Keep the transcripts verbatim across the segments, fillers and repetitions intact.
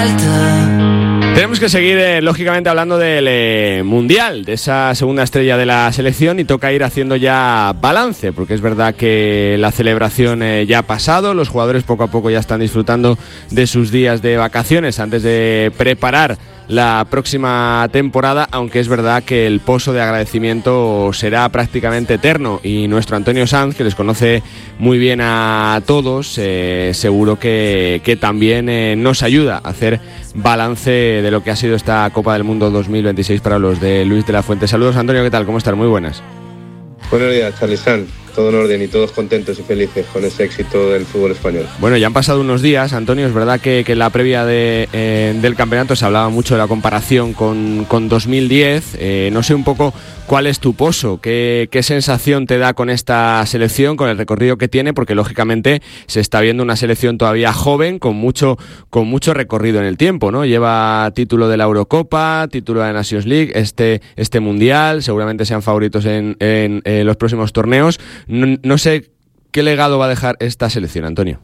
alta. Tenemos que seguir, eh, lógicamente, hablando del eh, Mundial, de esa segunda estrella de la selección, y toca ir haciendo ya balance, porque es verdad que la celebración eh, ya ha pasado, los jugadores poco a poco ya están disfrutando de sus días de vacaciones antes de preparar la próxima temporada, aunque es verdad que el pozo de agradecimiento será prácticamente eterno, y nuestro Antonio Sanz, que les conoce muy bien a todos, eh, seguro que, que también eh, nos ayuda a hacer balance de lo que ha sido esta Copa del Mundo dos mil veintiséis para los de Luis de la Fuente. Saludos, Antonio, ¿qué tal? ¿Cómo estás? Muy buenas. Buenos días, Charlie San. Todo en orden y todos contentos y felices con ese éxito del fútbol español. Bueno, ya han pasado unos días, Antonio. Es verdad que, que en la previa de, eh, del campeonato se hablaba mucho de la comparación con, con dos mil diez. Eh, no sé un poco cuál es tu poso, qué, qué sensación te da con esta selección, con el recorrido que tiene, porque lógicamente se está viendo una selección todavía joven, con mucho, con mucho recorrido en el tiempo, ¿no? Lleva título de la Eurocopa, título de la Nations League, este, este Mundial, seguramente sean favoritos en, en, en los próximos torneos. No, no sé qué legado va a dejar esta selección, Antonio.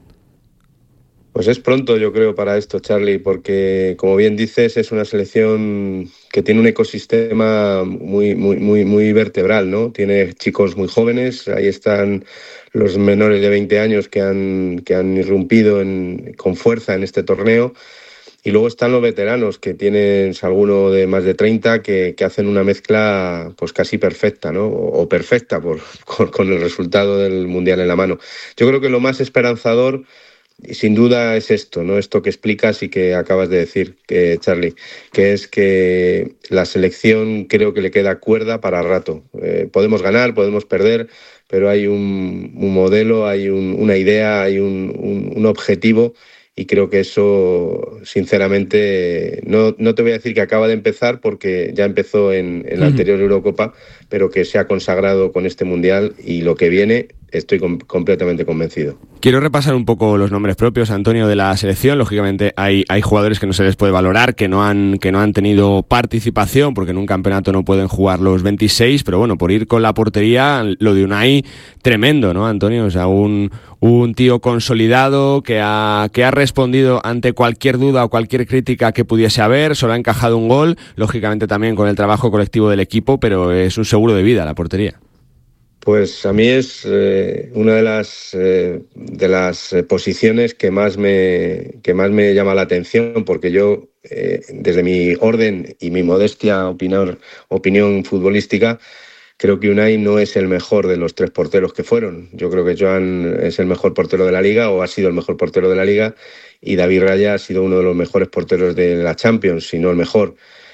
Pues es pronto, yo creo, para esto, Charlie, porque, como bien dices, es una selección que tiene un ecosistema muy, muy, muy, muy vertebral, ¿no? Tiene chicos muy jóvenes, ahí están los menores de veinte años que han, que han irrumpido en, con fuerza en este torneo. Y luego están los veteranos, que tienen alguno de más de treinta, que, que hacen una mezcla pues casi perfecta, ¿no? O, o perfecta por, con, con el resultado del Mundial en la mano. Yo creo que lo más esperanzador, y sin duda, es esto, ¿no? Esto que explicas y que acabas de decir, que, Charlie, que es que la selección creo que le queda cuerda para rato. Eh, podemos ganar, podemos perder, pero hay un, un modelo, hay un, una idea, hay un, un, un objetivo. Y creo que eso, sinceramente, no, no te voy a decir que acaba de empezar, porque ya empezó en, en la anterior Eurocopa, pero que se ha consagrado con este Mundial, y lo que viene estoy com- completamente convencido. Quiero repasar un poco los nombres propios, Antonio, de la selección. Lógicamente hay, hay jugadores que no se les puede valorar, que no han, que no han tenido participación, porque en un campeonato no pueden jugar los veintiséis, pero bueno, por ir con la portería, lo de Unai, tremendo, ¿no, Antonio? O sea, un, un tío consolidado que ha, que ha respondido ante cualquier duda o cualquier crítica que pudiese haber, solo ha encajado un gol, lógicamente también con el trabajo colectivo del equipo, pero es un seguro de vida la portería. Pues a mí es eh, una de las eh, de las posiciones que más me que más me llama la atención, porque yo eh, desde mi orden y mi modestia opinión opinión futbolística, creo que Unai no es el mejor de los tres porteros que fueron. Yo creo que Joan es el mejor portero de la liga, o ha sido el mejor portero de la liga, y David Raya ha sido uno de los mejores porteros de la Champions, si no el mejor.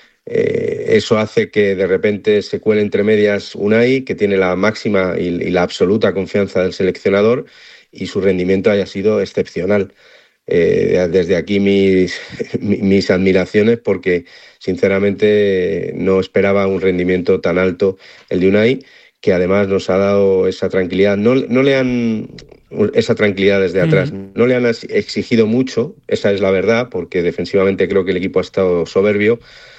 Eh, eso hace que de repente se cuele entre medias Unai, que tiene la máxima y, y la absoluta confianza del seleccionador, y su rendimiento haya sido excepcional. Eh, desde aquí mis, mis admiraciones, porque sinceramente no esperaba un rendimiento tan alto el de Unai, que además nos ha dado esa tranquilidad. No, no le han esa tranquilidad desde atrás, uh-huh. No le han exigido mucho, esa es la verdad, porque defensivamente creo que el equipo ha estado soberbio,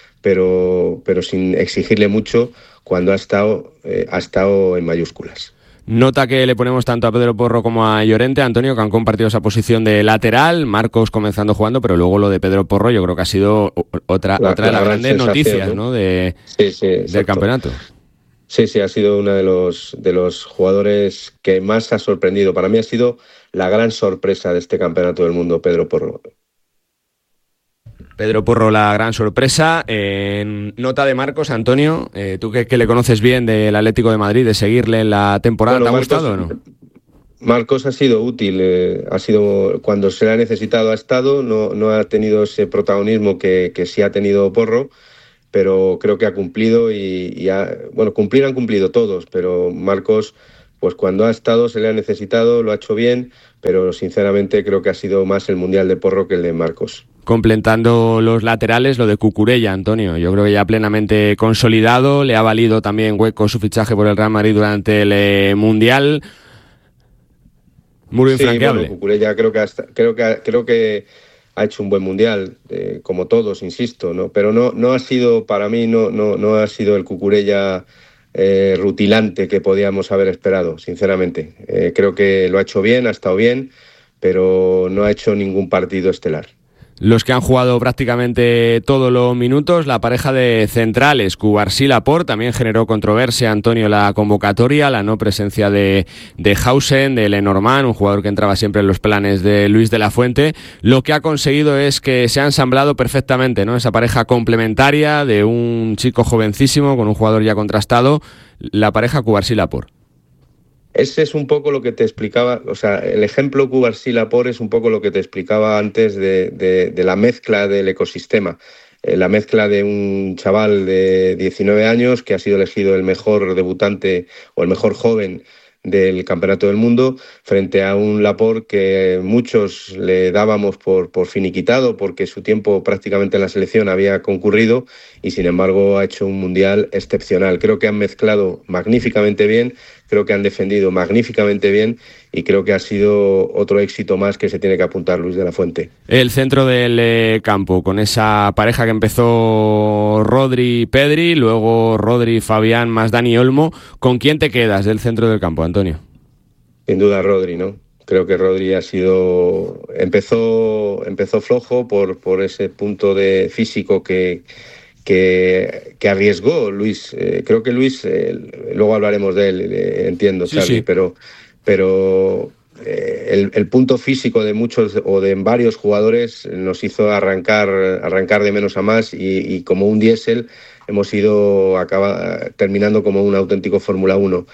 pero, pero sin exigirle mucho. Cuando ha estado, eh, ha estado en mayúsculas. Nota que le ponemos tanto a Pedro Porro como a Llorente, Antonio, que han compartido esa posición de lateral, Marcos comenzando jugando, pero luego lo de Pedro Porro yo creo que ha sido otra, la, otra de las grandes noticias, ¿no? ¿no? de, sí, sí, del campeonato. Sí, sí, ha sido uno de los, de los jugadores que más ha sorprendido. Para mí ha sido la gran sorpresa de este campeonato del mundo, Pedro Porro. Pedro Porro, la gran sorpresa. En nota de Marcos, Antonio, eh, tú que, que le conoces bien del Atlético de Madrid, de seguirle en la temporada, bueno, ¿te ha Marcos, gustado o no? Marcos ha sido útil, eh, ha sido cuando se le ha necesitado, ha estado, no, no ha tenido ese protagonismo que, que sí ha tenido Porro, pero creo que ha cumplido y, y ha, bueno, cumplir han cumplido todos, pero Marcos, pues cuando ha estado se le ha necesitado, lo ha hecho bien, pero sinceramente creo que ha sido más el Mundial de Porro que el de Marcos. Completando los laterales, lo de Cucurella, Antonio, yo creo que ya plenamente consolidado, le ha valido también hueco su fichaje por el Real Madrid durante el eh, Mundial. Muro infranqueable. Sí, bueno, Cucurella creo que, hasta, creo, que, creo que ha hecho un buen Mundial, eh, como todos, insisto, ¿no? Pero no, no ha sido, para mí, no, no, no ha sido el Cucurella eh, rutilante que podíamos haber esperado, sinceramente. Eh, creo que lo ha hecho bien, ha estado bien, pero no ha hecho ningún partido estelar. Los que han jugado prácticamente todos los minutos, la pareja de centrales, Cubarsí Laporte, también generó controversia, Antonio, la convocatoria, la no presencia de, de Hausen, de Lenormand, un jugador que entraba siempre en los planes de Luis de la Fuente. Lo que ha conseguido es que se ha ensamblado perfectamente, ¿no? Esa pareja complementaria de un chico jovencísimo con un jugador ya contrastado, la pareja Cubarsí Laporte. Ese es un poco lo que te explicaba, o sea, el ejemplo Cubarsí Laporte es un poco lo que te explicaba antes de, de, de la mezcla del ecosistema. Eh, la mezcla de un chaval de diecinueve años que ha sido elegido el mejor debutante o el mejor joven del Campeonato del Mundo frente a un Laporte que muchos le dábamos por, por finiquitado porque su tiempo prácticamente en la selección había concurrido y sin embargo ha hecho un mundial excepcional. Creo que han mezclado magníficamente bien, creo que han defendido magníficamente bien y creo que ha sido otro éxito más que se tiene que apuntar Luis de la Fuente. El centro del eh, campo, con esa pareja que empezó Rodri-Pedri, luego Rodri-Fabián más Dani Olmo, ¿con quién te quedas del centro del campo, Antonio? Sin duda Rodri, ¿no? Creo que Rodri ha sido... Empezó, empezó flojo por, por ese punto de físico que... Que, que arriesgó Luis. Eh, creo que Luis, eh, luego hablaremos de él, eh, entiendo, sí, Charlie, sí. pero, pero eh, el, el punto físico de muchos o de varios jugadores nos hizo arrancar, arrancar de menos a más y, y como un diésel hemos ido acaba, terminando como un auténtico Fórmula uno.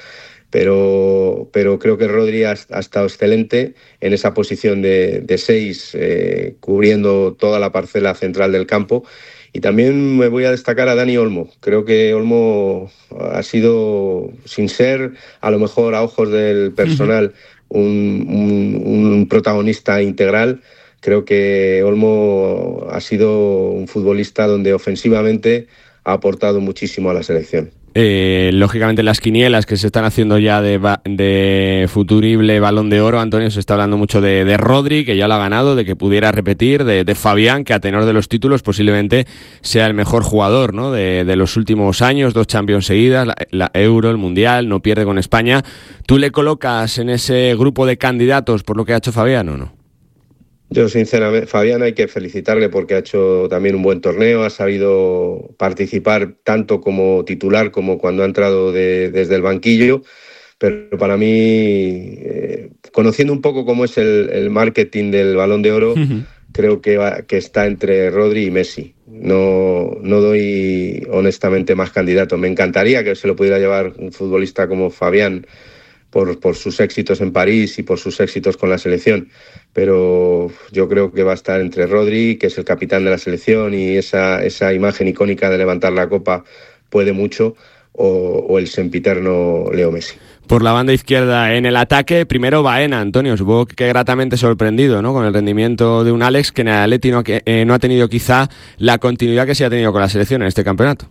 Pero, pero creo que Rodri ha, ha estado excelente en esa posición de, de seis, eh, cubriendo toda la parcela central del campo. Y también me voy a destacar a Dani Olmo. Creo que Olmo ha sido, sin ser a lo mejor a ojos del personal, un, un, un protagonista integral. Creo que Olmo ha sido un futbolista donde ofensivamente ha aportado muchísimo a la selección. Eh, lógicamente las quinielas que se están haciendo ya de, ba- de futurible Balón de Oro, Antonio, se está hablando mucho de, de Rodri, que ya lo ha ganado, de que pudiera repetir, de, de Fabián, que a tenor de los títulos posiblemente sea el mejor jugador, ¿no? de, de los últimos años, dos Champions seguidas, la, la Euro, el Mundial, no pierde con España. ¿Tú le colocas en ese grupo de candidatos por lo que ha hecho Fabián o no? Yo sinceramente, Fabián hay que felicitarle porque ha hecho también un buen torneo, ha sabido participar tanto como titular como cuando ha entrado de, desde el banquillo, pero para mí, eh, conociendo un poco cómo es el, el marketing del Balón de Oro, uh-huh. creo que, va, que está entre Rodri y Messi. No, no doy honestamente más candidatos. Me encantaría que se lo pudiera llevar un futbolista como Fabián, Por, por sus éxitos en París y por sus éxitos con la selección, pero yo creo que va a estar entre Rodri, que es el capitán de la selección y esa, esa imagen icónica de levantar la copa puede mucho, o, o el sempiterno Leo Messi. Por la banda izquierda en el ataque, primero Baena, Antonio, supongo que gratamente sorprendido, ¿no? Con el rendimiento de un Alex que en el Atleti no, eh, no ha tenido quizá la continuidad que se ha tenido con la selección en este campeonato.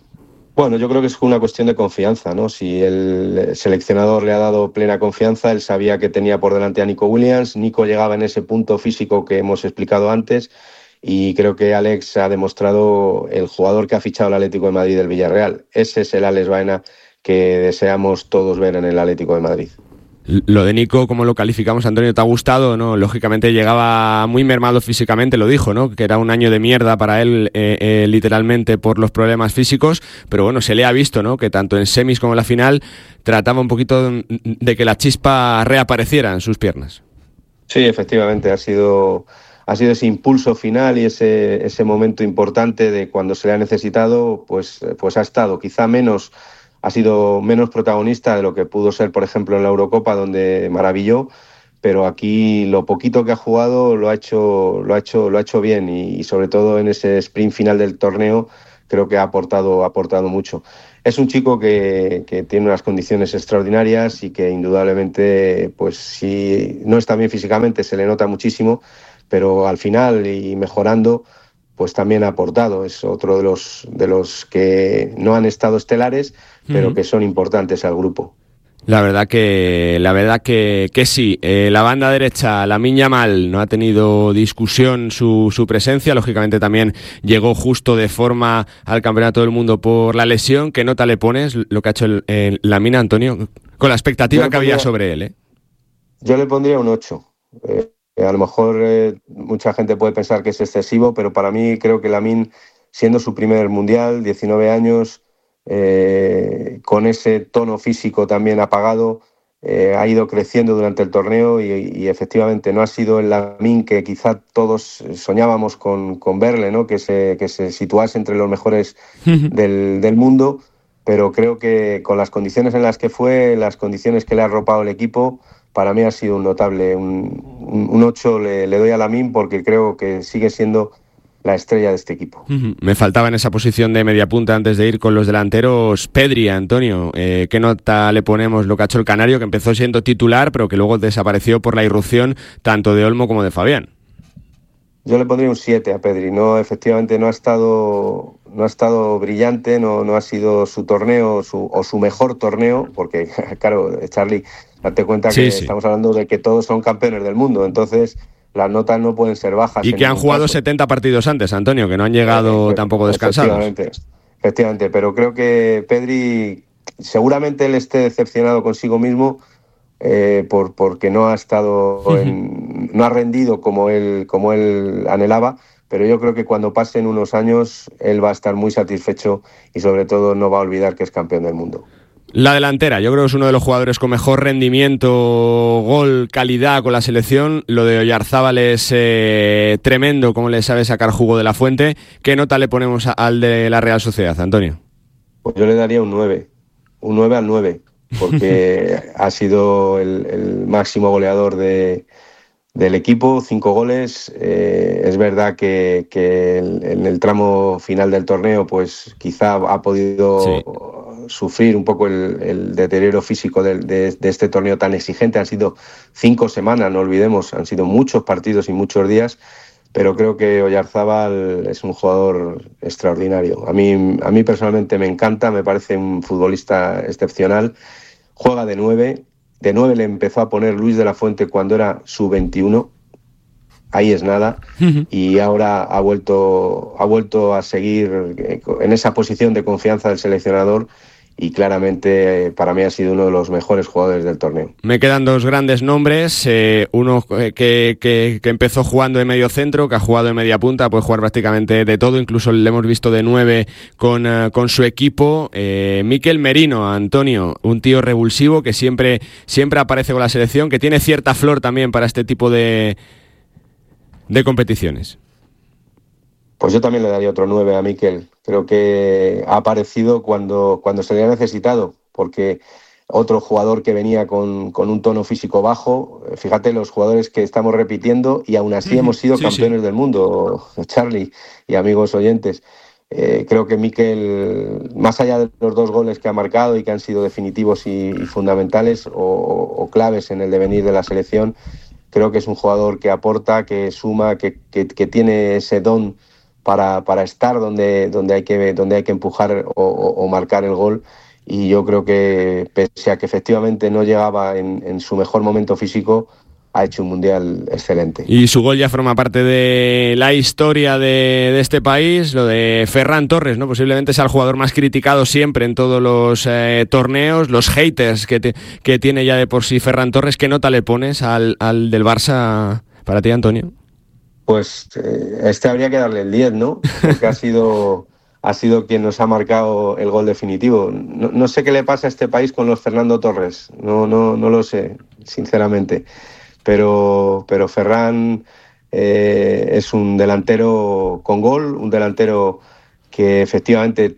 Bueno, yo creo que es una cuestión de confianza, ¿no? Si el seleccionador le ha dado plena confianza, él sabía que tenía por delante a Nico Williams, Nico llegaba en ese punto físico que hemos explicado antes y creo que Alex ha demostrado el jugador que ha fichado el Atlético de Madrid del Villarreal. Ese es el Alex Baena que deseamos todos ver en el Atlético de Madrid. Lo de Nico, ¿cómo lo calificamos, Antonio? ¿Te ha gustado, no? Lógicamente llegaba muy mermado físicamente, lo dijo, ¿no? Que era un año de mierda para él, eh, eh, literalmente, por los problemas físicos, pero bueno, se le ha visto, ¿no? Que tanto en semis como en la final trataba un poquito de que la chispa reapareciera en sus piernas. Sí, efectivamente, ha sido, ha sido ese impulso final y ese, ese momento importante de cuando se le ha necesitado, pues, pues ha estado quizá menos... Ha sido menos protagonista de lo que pudo ser, por ejemplo, en la Eurocopa, donde maravilló, pero aquí lo poquito que ha jugado lo ha hecho, lo ha hecho, lo ha hecho bien y, y sobre todo en ese sprint final del torneo creo que ha aportado, ha aportado mucho. Es un chico que, que tiene unas condiciones extraordinarias y que indudablemente, pues si no está bien físicamente, se le nota muchísimo, pero al final y mejorando, pues también ha aportado. Es otro de los, de los que no han estado estelares, pero uh-huh. que son importantes al grupo. La verdad que la verdad que, que sí. Eh, la banda derecha, Lamine Yamal, no ha tenido discusión su, su presencia. Lógicamente también llegó justo de forma al Campeonato del Mundo por la lesión. ¿Qué nota le pones lo que ha hecho el, el Lamine, Antonio? Con la expectativa que había sobre él, ¿eh? Yo le pondría un ocho. Eh, A lo mejor eh, mucha gente puede pensar que es excesivo, pero para mí creo que Lamine, siendo su primer mundial, diecinueve años, eh, con ese tono físico también apagado, eh, ha ido creciendo durante el torneo y, y efectivamente no ha sido el Lamine que quizá todos soñábamos con, con verle, ¿no? que, se, que se situase entre los mejores del, del mundo, pero creo que con las condiciones en las que fue, las condiciones que le ha arropado el equipo, para mí ha sido un notable, un, un ocho le, le doy a Lamine porque creo que sigue siendo la estrella de este equipo. Uh-huh. Me faltaba en esa posición de media punta antes de ir con los delanteros Pedri, Antonio. Eh, ¿Qué nota le ponemos lo que ha hecho el canario, que empezó siendo titular pero que luego desapareció por la irrupción tanto de Olmo como de Fabián? Yo le pondría un siete a Pedri. No, efectivamente no ha estado, no ha estado brillante, no, no ha sido su torneo su, o su mejor torneo, porque claro, Charlie, date cuenta que sí, sí. estamos hablando de que todos son campeones del mundo, entonces las notas no pueden ser bajas. Y que han jugado caso. setenta partidos antes, Antonio, que no han llegado eh, tampoco descansados. Efectivamente, efectivamente, pero creo que Pedri, seguramente él esté decepcionado consigo mismo, Eh, por, porque no ha estado en, no ha rendido como él, como él anhelaba, pero yo creo que cuando pasen unos años él va a estar muy satisfecho y sobre todo no va a olvidar que es campeón del mundo. La delantera, yo creo que es uno de los jugadores con mejor rendimiento, gol, calidad con la selección. Lo de Oyarzábal es eh, tremendo, como le sabe sacar jugo de la fuente. ¿Qué nota le ponemos a, al de la Real Sociedad, Antonio? Pues yo le daría un nueve, un nueve al nueve. Porque ha sido el, el máximo goleador de, del equipo, cinco goles. Eh, es verdad que, que el, en el tramo final del torneo pues quizá ha podido sí. sufrir un poco el, el deterioro físico de, de, de este torneo tan exigente. Han sido cinco semanas, no olvidemos, han sido muchos partidos y muchos días, pero creo que Oyarzábal es un jugador extraordinario. A mí, a mí personalmente me encanta, me parece un futbolista excepcional. Juega de nueve, de nueve le empezó a poner Luis de la Fuente cuando era sub veintiuno, ahí es nada, uh-huh. y ahora ha vuelto, ha vuelto a seguir en esa posición de confianza del seleccionador. Y claramente para mí ha sido uno de los mejores jugadores del torneo. Me quedan dos grandes nombres, eh, uno que, que, que empezó jugando de medio centro, que ha jugado de media punta, puede jugar prácticamente de todo, incluso le hemos visto de nueve con, uh, con su equipo. eh, Mikel Merino, Antonio, un tío revulsivo que siempre, siempre aparece con la selección, que tiene cierta flor también para este tipo de, de competiciones. Pues yo también le daría otro nueve a Mikel. Creo que ha aparecido cuando, cuando se le ha necesitado, porque otro jugador que venía con, con un tono físico bajo, fíjate los jugadores que estamos repitiendo y aún así mm, hemos sido sí, campeones sí. del mundo, Charlie y amigos oyentes. Eh, creo que Mikel, más allá de los dos goles que ha marcado y que han sido definitivos y, y fundamentales o, o claves en el devenir de la selección, creo que es un jugador que aporta, que suma, que, que, que tiene ese don Para, para estar donde, donde, hay que, donde hay que empujar o, o, o marcar el gol, y yo creo que pese a que efectivamente no llegaba en, en su mejor momento físico, ha hecho un mundial excelente. Y su gol ya forma parte de la historia de, de este país, lo de Ferran Torres, ¿no? Posiblemente sea el jugador más criticado siempre en todos los eh, torneos, los haters que, te, que tiene ya de por sí Ferran Torres. ¿Qué nota le pones al, al del Barça para ti, Antonio? Pues eh, este habría que darle el diez, ¿no? Porque ha sido, ha sido quien nos ha marcado el gol definitivo. No, no sé qué le pasa a este país con los Fernando Torres, no, no, no lo sé, sinceramente. Pero, pero Ferran eh, es un delantero con gol, un delantero que efectivamente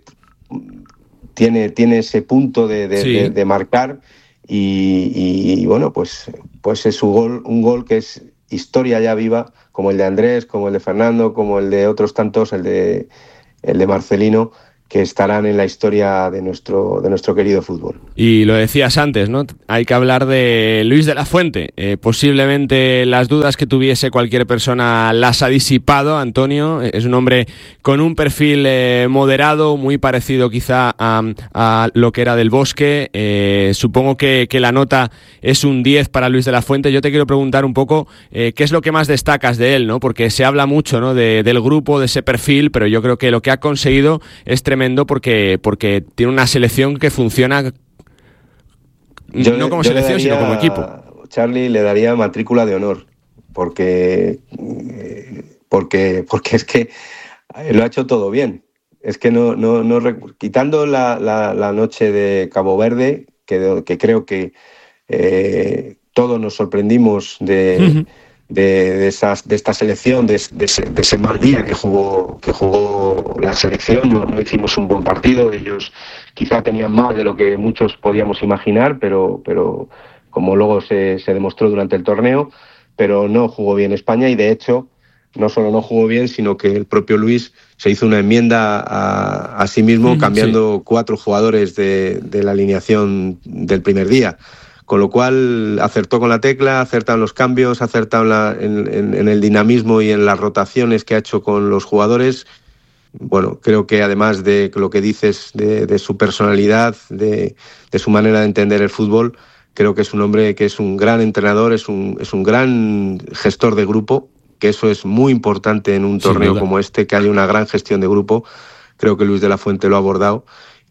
tiene, tiene ese punto de, de, sí. de, de marcar y, y, y bueno, pues, pues es su gol, un gol que es historia ya viva, como el de Andrés, como el de Fernando, como el de otros tantos, el de, el de Marcelino, que estarán en la historia de nuestro, de nuestro querido fútbol. Y lo decías antes, ¿no? Hay que hablar de Luis de la Fuente. Eh, posiblemente las dudas que tuviese cualquier persona las ha disipado, Antonio. Es un hombre con un perfil eh, moderado, muy parecido quizá a, a lo que era Del Bosque. Eh, supongo que, que la nota es un diez para Luis de la Fuente. Yo te quiero preguntar un poco eh, qué es lo que más destacas de él, ¿no? Porque se habla mucho, ¿no? de, del grupo, de ese perfil, pero yo creo que lo que ha conseguido es tremendo. Porque, porque tiene una selección que funciona yo, no como selección, daría, sino como equipo. Charlie, le daría matrícula de honor, porque, porque, porque es que lo ha hecho todo bien. Es que no, no, no quitando la, la, la noche de Cabo Verde, que, que creo que eh, todos nos sorprendimos de, uh-huh. de, de, esas, de esta selección, de, de, ese, de ese mal día que jugó, que jugó la selección. No, no hicimos un buen partido, ellos quizá tenían más de lo que muchos podíamos imaginar, pero, pero como luego se, se demostró durante el torneo, pero no jugó bien España y de hecho no solo no jugó bien, sino que el propio Luis se hizo una enmienda a, a sí mismo, cambiando sí. cuatro jugadores de, de la alineación del primer día. Con lo cual acertó con la tecla, acertó en los cambios, acertó en, la, en, en, en el dinamismo y en las rotaciones que ha hecho con los jugadores. Bueno, creo que además de lo que dices de, de su personalidad, de, de su manera de entender el fútbol, creo que es un hombre que es un gran entrenador, es un, es un gran gestor de grupo, que eso es muy importante en un torneo como este, que haya una gran gestión de grupo. Creo que Luis de la Fuente lo ha abordado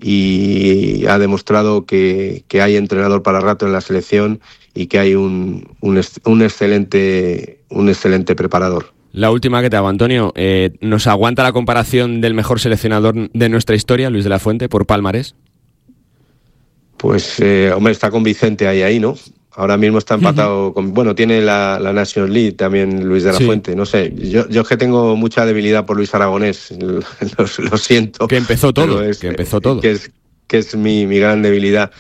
y ha demostrado que, que hay entrenador para rato en la selección y que hay un, un, un, excelente, un excelente preparador. La última que te hago, Antonio. Eh, ¿Nos aguanta la comparación del mejor seleccionador de nuestra historia, Luis de la Fuente, por palmarés? Pues, eh, hombre, está con Vicente ahí, ahí, ¿no? Ahora mismo está empatado, uh-huh. con, bueno, tiene la, la National League también Luis de la sí. Fuente, no sé, yo, yo es que tengo mucha debilidad por Luis Aragonés, lo, lo siento. Que empezó todo, es, que empezó todo. Que es, que es mi, mi gran debilidad,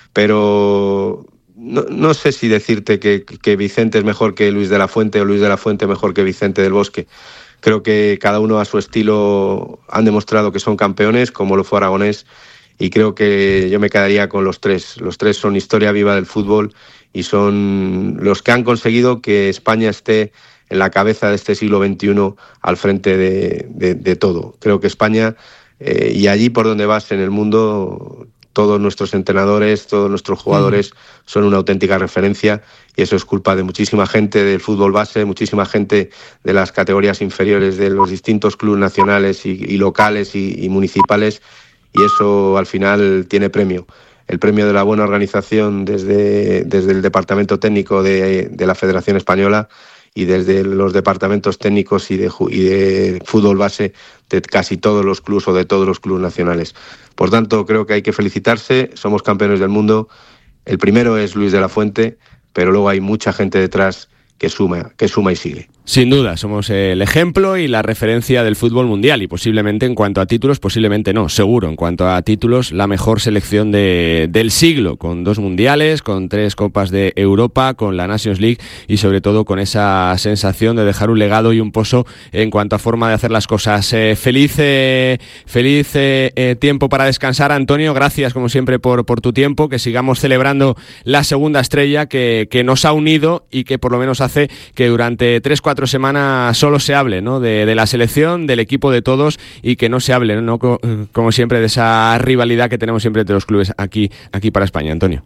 pero no, no sé si decirte que, que Vicente es mejor que Luis de la Fuente o Luis de la Fuente mejor que Vicente del Bosque. Creo que cada uno a su estilo han demostrado que son campeones, como lo fue Aragonés, y creo que yo me quedaría con los tres. Los tres son historia viva del fútbol y son los que han conseguido que España esté en la cabeza de este siglo veintiuno al frente de, de, de todo. Creo que España, eh, y allí por donde vas en el mundo, todos nuestros entrenadores, todos nuestros jugadores mm. son una auténtica referencia y eso es culpa de muchísima gente del fútbol base, muchísima gente de las categorías inferiores de los distintos clubes nacionales y, y locales y, y municipales, y eso al final tiene premio. El premio de la buena organización desde, desde el departamento técnico de, de la Federación Española y desde los departamentos técnicos y de, y de fútbol base de casi todos los clubes o de todos los clubes nacionales. Por tanto, creo que hay que felicitarse, somos campeones del mundo. El primero es Luis de la Fuente, pero luego hay mucha gente detrás que suma, que suma y sigue. Sin duda, somos el ejemplo y la referencia del fútbol mundial y posiblemente en cuanto a títulos, posiblemente no, seguro, en cuanto a títulos, la mejor selección de, del siglo, con dos mundiales, con tres copas de Europa, con la Nations League y sobre todo con esa sensación de dejar un legado y un pozo en cuanto a forma de hacer las cosas. Eh, feliz eh, feliz eh, eh, tiempo para descansar, Antonio, gracias como siempre por, por tu tiempo, que sigamos celebrando la segunda estrella que, que nos ha unido y que por lo menos hace que durante tres, cuatro semanas solo se hable, ¿no? de, de la selección, del equipo de todos y que no se hable, ¿no? Co- como siempre, de esa rivalidad que tenemos siempre entre los clubes aquí, aquí para España. Antonio.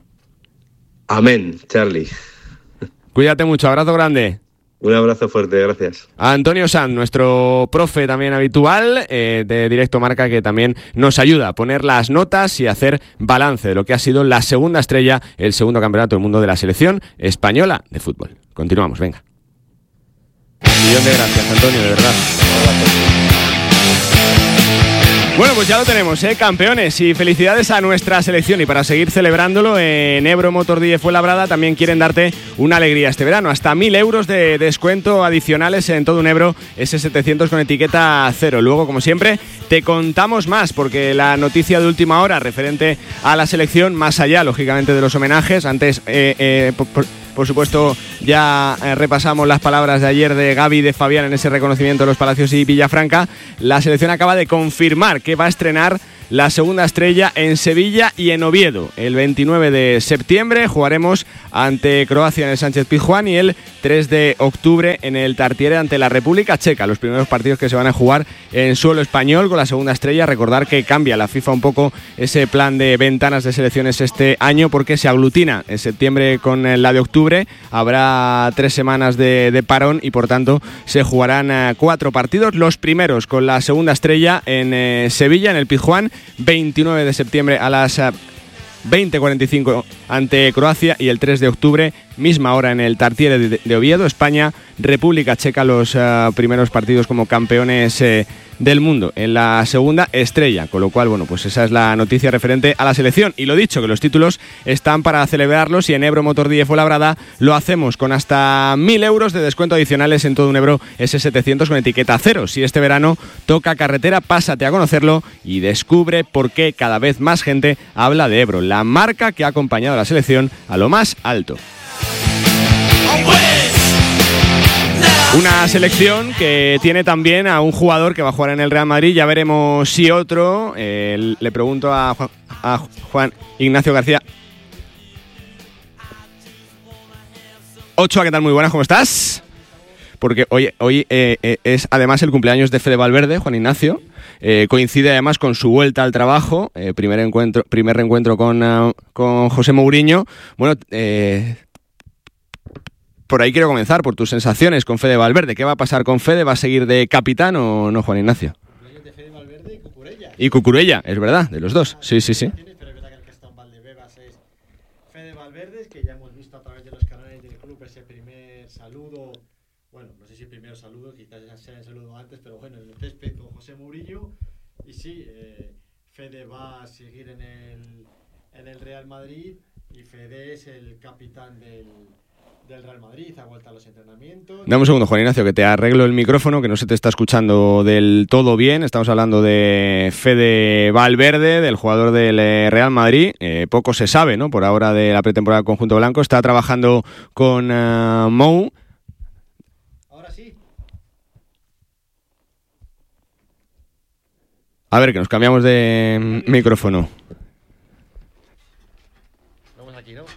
Amén, Charlie. Cuídate mucho, abrazo grande. Un abrazo fuerte, gracias. A Antonio Sanz, nuestro profe también habitual eh, de Directo Marca, que también nos ayuda a poner las notas y hacer balance de lo que ha sido la segunda estrella, el segundo campeonato del mundo de la selección española de fútbol. Continuamos, venga. Un millón de gracias, Antonio, de verdad. Bueno, pues ya lo tenemos, ¿eh? Campeones, y felicidades a nuestra selección. Y para seguir celebrándolo, en Ebro Motor Díez Fuenlabrada también quieren darte una alegría este verano. Hasta mil euros de descuento adicionales en todo un Ebro ese setecientos con etiqueta cero. Luego, como siempre, te contamos más, porque la noticia de última hora referente a la selección, más allá, lógicamente, de los homenajes, antes... Eh, eh, por, por, Por supuesto, ya eh, repasamos las palabras de ayer de Gaby y de Fabián en ese reconocimiento de los Palacios y Villafranca. La selección acaba de confirmar que va a estrenar la segunda estrella en Sevilla y en Oviedo. El veintinueve de septiembre jugaremos ante Croacia en el Sánchez Pizjuán y el tres de octubre en el Tartiere ante la República Checa. Los primeros partidos que se van a jugar en suelo español con la segunda estrella. Recordar que cambia la FIFA un poco ese plan de ventanas de selecciones este año, porque se aglutina en septiembre con la de octubre. Habrá tres semanas de, de parón y por tanto se jugarán uh, cuatro partidos. Los primeros con la segunda estrella en eh, Sevilla, en el Pizjuán, veintinueve de septiembre a las uh, veinte cuarenta y cinco ante Croacia, y el tres de octubre misma hora en el Tartiere de, de Oviedo. España, República Checa, los uh, primeros partidos como campeones eh, del mundo. En la segunda, Estrella, con lo cual, bueno, pues esa es la noticia referente a la selección. Y lo dicho, que los títulos están para celebrarlos y en Ebro Motordí Fuenlabrada lo hacemos con hasta mil euros de descuento adicionales en todo un Ebro ese setecientos con etiqueta cero. Si este verano toca carretera, pásate a conocerlo y descubre por qué cada vez más gente habla de Ebro, la marca que ha acompañado a la selección a lo más alto. Una selección que tiene también a un jugador que va a jugar en el Real Madrid. Ya veremos si otro. Eh, le pregunto a Juan, a Juan Ignacio García. Ochoa, ¿qué tal? Muy buenas, ¿cómo estás? Porque hoy, hoy eh, eh, es además el cumpleaños de Fede Valverde, Juan Ignacio. Eh, coincide además con su vuelta al trabajo. Eh, primer encuentro, primer reencuentro con, uh, con José Mourinho. Bueno, eh... por ahí quiero comenzar, por tus sensaciones con Fede Valverde. ¿Qué va a pasar con Fede? ¿Va a seguir de capitán o no, Juan Ignacio? De Fede Valverde y Cucurella. Y Cucurella, es verdad, de los dos. Sí, sí, sí. Pero es verdad que el que está en Valdebebas es Fede Valverde, que ya hemos visto a través de los canales del club ese primer saludo. Bueno, no sé si el primer saludo, quizás ya sea el saludo antes, pero bueno, en el césped con José Mourinho. Y sí, eh, Fede va a seguir en el, en el Real Madrid y Fede es el capitán del... del Real Madrid, ha vuelto a los entrenamientos. Dame un segundo, Juan Ignacio, que te arreglo el micrófono, que no se te está escuchando del todo bien. Estamos hablando de Fede Valverde, del jugador del Real Madrid. Eh, poco se sabe, ¿no? Por ahora de la pretemporada del conjunto blanco. Está trabajando con uh, Mou. Ahora sí. A ver, que nos cambiamos de micrófono. Vamos aquí, ¿no?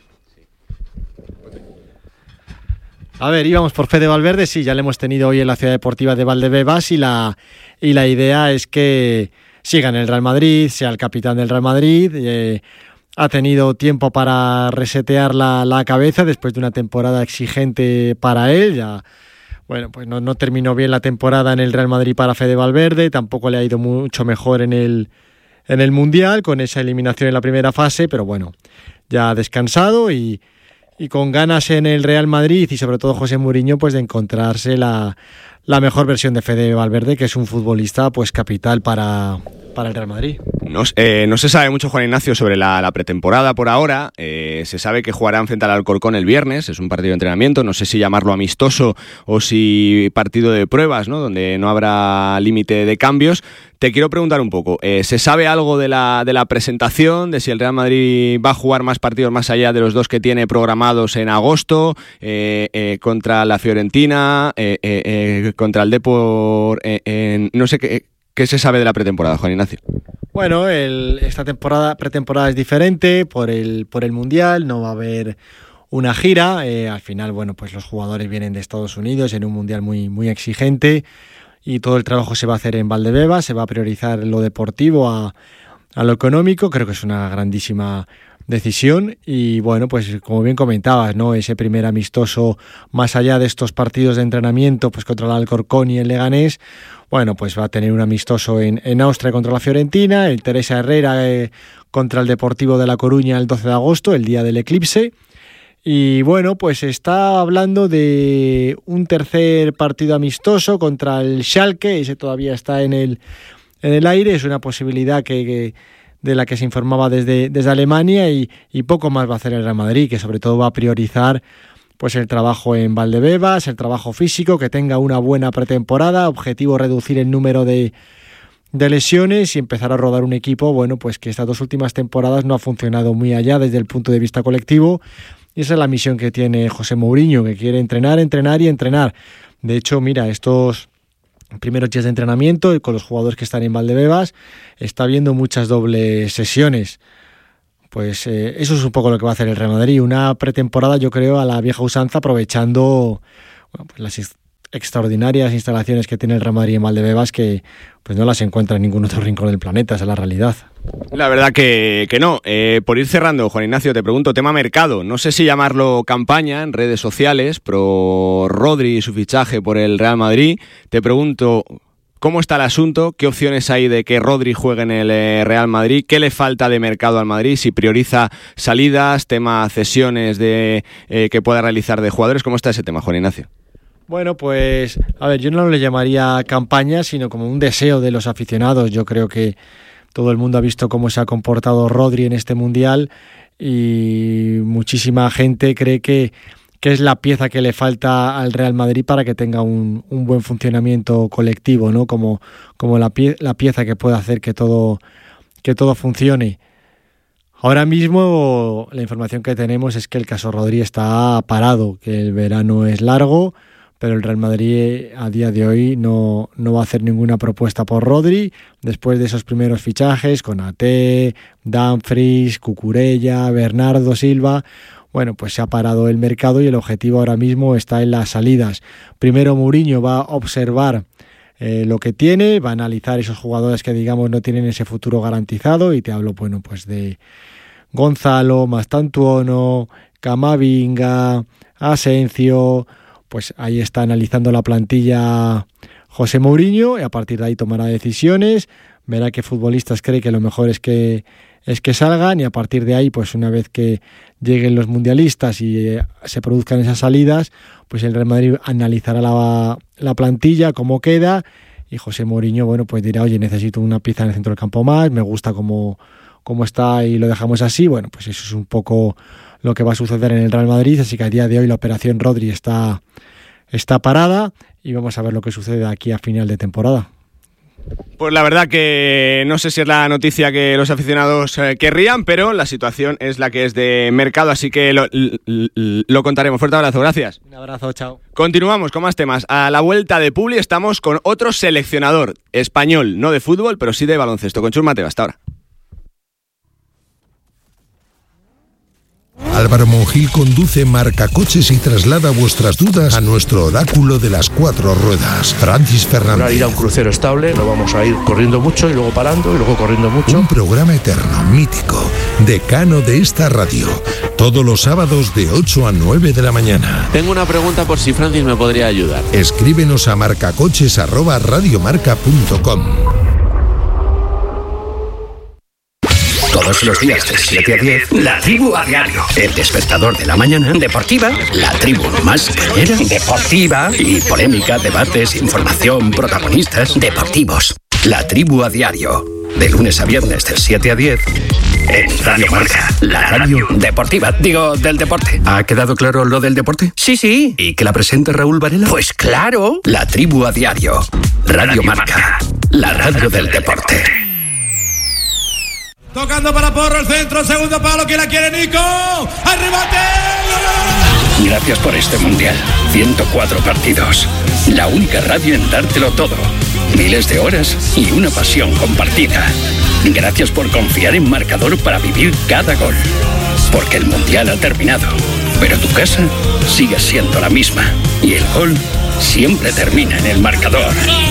A ver, íbamos por Fede Valverde, sí, ya le hemos tenido hoy en la Ciudad Deportiva de Valdebebas y la, y la idea es que siga en el Real Madrid, sea el capitán del Real Madrid. Eh, ha tenido tiempo para resetear la, la cabeza después de una temporada exigente para él. Ya, bueno, pues no, no terminó bien la temporada en el Real Madrid para Fede Valverde, tampoco le ha ido mucho mejor en el, en el Mundial con esa eliminación en la primera fase, pero bueno, ya ha descansado y... y con ganas en el Real Madrid y sobre todo José Mourinho pues de encontrarse la, la mejor versión de Fede Valverde, que es un futbolista pues capital para, para el Real Madrid. No, eh, no se sabe mucho, Juan Ignacio, sobre la, la pretemporada por ahora. Eh, se sabe que jugarán frente al Alcorcón el viernes, es un partido de entrenamiento, no sé si llamarlo amistoso o si partido de pruebas, ¿no? Donde no habrá límite de cambios. Te quiero preguntar un poco, eh, ¿se sabe algo de la, de la presentación, de si el Real Madrid va a jugar más partidos más allá de los dos que tiene programados en agosto, eh, eh, contra la Fiorentina, eh, eh, eh, contra el Depor, eh, eh, no sé qué, qué se sabe de la pretemporada, Juan Ignacio? Bueno, el, esta temporada pretemporada es diferente por el, por el Mundial, no va a haber una gira, eh, al final, bueno, pues los jugadores vienen de Estados Unidos en un Mundial muy, muy exigente, y todo el trabajo se va a hacer en Valdebebas, se va a priorizar lo deportivo a, a lo económico. Creo que es una grandísima decisión y bueno, pues como bien comentabas, ¿no? Ese primer amistoso, más allá de estos partidos de entrenamiento pues contra el Alcorcón y el Leganés, bueno, pues va a tener un amistoso en, en Austria contra la Fiorentina, el Teresa Herrera eh, contra el Deportivo de La Coruña el doce de agosto, el día del eclipse. Y bueno, pues está hablando de un tercer partido amistoso contra el Schalke, ese todavía está en el, en el aire, es una posibilidad que, que de la que se informaba desde, desde Alemania y, y poco más va a hacer el Real Madrid, que sobre todo va a priorizar pues el trabajo en Valdebebas, el trabajo físico, que tenga una buena pretemporada, objetivo reducir el número de, de lesiones y empezar a rodar un equipo, bueno, pues que estas dos últimas temporadas no ha funcionado muy allá desde el punto de vista colectivo. Y esa es la misión que tiene José Mourinho, que quiere entrenar, entrenar y entrenar. De hecho, mira, estos primeros días de entrenamiento y con los jugadores que están en Valdebebas, está habiendo muchas dobles sesiones. Pues eh, eso es un poco lo que va a hacer el Real Madrid. Una pretemporada, yo creo, a la vieja usanza, aprovechando bueno, pues las extraordinarias instalaciones que tiene el Real Madrid en Valdebebas, que pues no las encuentra en ningún otro rincón del planeta, esa es la realidad. La verdad que, que no. Eh, por ir cerrando, Juan Ignacio, te pregunto, tema mercado. No sé si llamarlo campaña en redes sociales, pro Rodri y su fichaje por el Real Madrid. Te pregunto, ¿Cómo está el asunto? ¿Qué opciones hay de que Rodri juegue en el eh, Real Madrid? ¿Qué le falta de mercado al Madrid? Si prioriza salidas, tema cesiones de eh, que pueda realizar de jugadores. ¿Cómo está ese tema, Juan Ignacio? Bueno, pues, a ver, yo no le llamaría campaña, sino como un deseo de los aficionados. Yo creo que todo el mundo ha visto cómo se ha comportado Rodri en este Mundial y muchísima gente cree que, que es la pieza que le falta al Real Madrid para que tenga un, un buen funcionamiento colectivo, ¿no? Como, como la, pie, la pieza que puede hacer que todo, que todo funcione. Ahora mismo la información que tenemos es que el caso Rodri está parado, que el verano es largo, pero el Real Madrid a día de hoy no, no va a hacer ninguna propuesta por Rodri después de esos primeros fichajes con Ate, Dumfries, Cucurella, Bernardo Silva. Bueno, pues se ha parado el mercado y el objetivo ahora mismo está en las salidas. Primero Mourinho va a observar eh, lo que tiene, va a analizar esos jugadores que digamos no tienen ese futuro garantizado, y te hablo bueno pues de Gonzalo, Mastantuono, Camavinga, Asensio. Pues ahí está analizando la plantilla José Mourinho y a partir de ahí tomará decisiones, verá qué futbolistas cree que lo mejor es que es que salgan, y a partir de ahí, pues una vez que lleguen los mundialistas y eh, se produzcan esas salidas, pues el Real Madrid analizará la, la plantilla, cómo queda, y José Mourinho, bueno, pues dirá, oye, necesito una pieza en el centro del campo más, me gusta cómo, cómo está y lo dejamos así. Bueno, pues eso es un poco lo que va a suceder en el Real Madrid, así que a día de hoy la operación Rodri está, está parada y vamos a ver lo que sucede aquí a final de temporada. Pues la verdad que no sé si es la noticia que los aficionados eh, querrían, pero la situación es la que es de mercado, así que lo, lo, lo contaremos. Fuerte abrazo, gracias. Un abrazo, chao. Continuamos con más temas. A la vuelta de Publi estamos con otro seleccionador español, no de fútbol, pero sí de baloncesto, con Chus Mateo. Hasta ahora. Álvaro Monjil conduce Marca Coches y traslada vuestras dudas a nuestro oráculo de las cuatro ruedas, Francis Fernández. Para ir a un crucero estable, no vamos a ir corriendo mucho y luego parando y luego corriendo mucho. Un programa eterno, mítico, decano de esta radio, todos los sábados de ocho a nueve de la mañana. Tengo una pregunta por si Francis me podría ayudar. Escríbenos a marcacoches arroba radiomarca punto com. Todos los días de siete a diez, La Tribu a Diario. El despertador de la mañana. Deportiva. La tribu más cañera. Deportiva. Y polémica, debates, información, protagonistas. Deportivos. La Tribu a Diario. De lunes a viernes de siete a diez. En Radio Marca. La radio deportiva. Digo, del deporte. ¿Ha quedado claro lo del deporte? Sí, sí. ¿Y que la presenta Raúl Varela? Pues claro. La Tribu a Diario. Radio Marca. La radio del deporte. Tocando para Porro, el centro, segundo palo, que la quiere Nico. ¡Arrebate! Gracias por este mundial. ciento cuatro partidos. La única radio en dártelo todo. Miles de horas y una pasión compartida. Gracias por confiar en Marcador para vivir cada gol. Porque el mundial ha terminado, pero tu casa sigue siendo la misma. Y el gol siempre termina en el marcador.